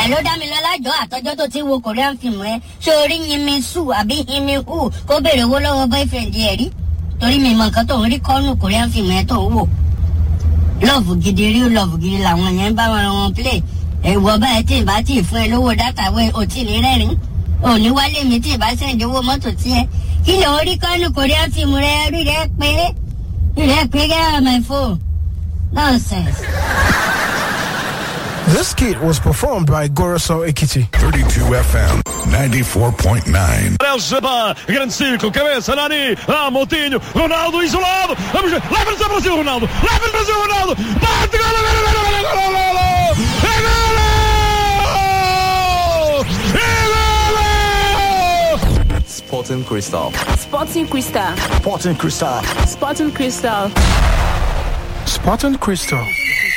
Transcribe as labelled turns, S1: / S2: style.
S1: Hello, Damilola, Jo, àtọjọ́ tó ti wo Korean film rẹ̀. Ṣé orí Yinmi Su àbí Yinmi Hu kó béèrè owó lọ́wọ́ boyfriend ẹ̀ rí? Torí mi mọ nǹkan tó ń rí kọ́nù Korean film ẹ̀ tó ń wò. Love gidi real love gidi làwọn yẹn bá wọn play. Ẹ̀wọ̀ báyìí tí ìbá tí ì fún ẹ lówó dátà wẹ̀ ò tí ì ní rẹ́rìn. Òní wálé mi tí ìbá sẹ́ǹdì owó mọ́tò tí ẹ. Kí ló ń rí kọ́nù Korean film rẹ̀ rí rẹ̀ pé? Rí rẹ̀ pé get on my phone. Nonsense.
S2: This kit was performed by Goroso Ekiti.
S3: 32 FM 94.9.
S4: Léo Jabá, grande círculo, cabeça, Nani, Moutinho, Ronaldo isolado. Vamos ver, leva-nos ao Brasil, Ronaldo. Leva-nos ao Brasil, Ronaldo. Bate, gol, gol, gol, gol, gol, gol, gol.
S5: Sporting Crystal.
S6: Sporting Crystal.
S5: Sporting Crystal.
S6: Sporting Crystal.
S2: Spartan Crystal.